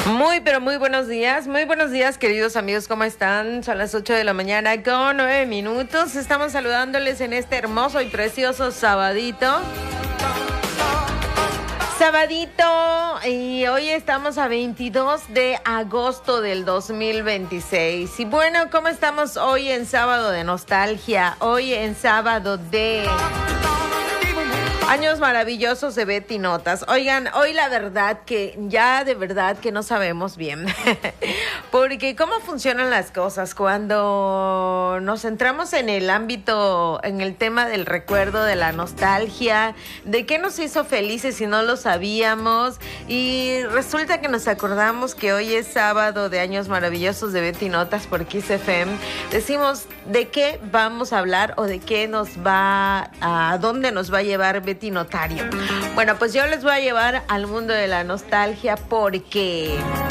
Muy, pero muy buenos días. Muy buenos días, queridos amigos. ¿Cómo están? Son las 8 de la mañana con 9 minutos. Estamos saludándoles en este hermoso y precioso sabadito. Y hoy estamos a 22 de agosto del 2026. Y bueno, ¿cómo estamos hoy en sábado de nostalgia? Hoy en sábado de años maravillosos de Betty Notas. Oigan, hoy la verdad que ya de verdad que no sabemos bien. Porque cómo funcionan las cosas cuando nos centramos en el ámbito, en el tema del recuerdo, de la nostalgia, de qué nos hizo felices si no lo sabíamos. Y resulta que nos acordamos que hoy es sábado de años maravillosos de Betty Notas por Kiss FM. Decimos de qué vamos a hablar o de qué nos va, a dónde nos va a llevar Betty Notario. Bueno, pues yo les voy a llevar al mundo de la nostalgia porque